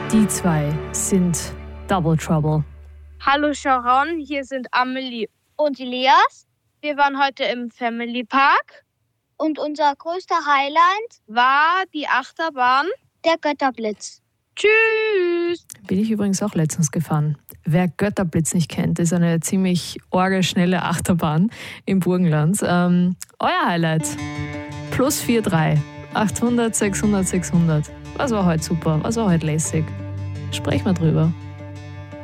Die zwei sind Double Trouble. Hallo Sharon, hier sind Amelie und Elias. Wir waren heute im Family Park. Und unser größter Highlight war die Achterbahn der Götterblitz. Tschüss! Bin ich übrigens auch letztens gefahren. Wer Götterblitz nicht kennt, ist eine ziemlich schnelle Achterbahn im Burgenland. Euer Highlight? +43, 800, 600, 600. Was war heute super? Was war heute lässig? Sprechen wir drüber.